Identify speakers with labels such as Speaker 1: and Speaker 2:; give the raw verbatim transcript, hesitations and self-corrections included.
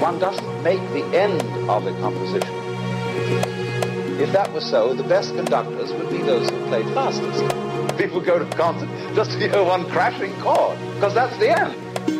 Speaker 1: One doesn't make the end of a composition. If that were so, the best conductors would be those who played fastest. People go to concert just to hear one crashing chord, because that's the end.